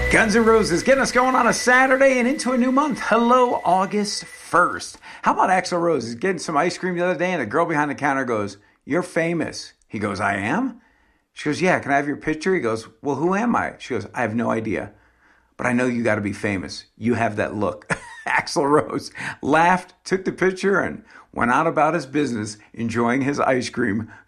Guns N' Roses getting us going on a Saturday and into a new month. Hello, August 1st. How about Axl Rose? He's getting some ice cream the other day and the girl behind the counter goes, "You're famous." He goes, "I am?" She goes, "Yeah, can I have your picture?" He goes, "Well, who am I?" She goes, "I have no idea, but I know you got to be famous. You have that look." Axl Rose laughed, took the picture, and went on about his business, enjoying his ice cream,